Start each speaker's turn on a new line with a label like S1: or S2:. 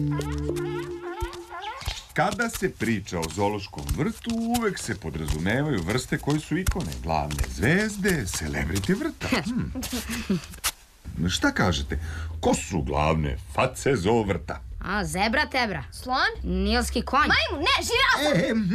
S1: Kada se priča o zoološkom vrtu, uvek se podrazumevaju vrste koje su ikone, glavne zvezde, celebrity vrta. Šta kažete? Ko su glavne face zoo vrta?
S2: Zebra tebra.
S3: Slon?
S2: Nilski konj.
S3: Majmun, ne, žirafa!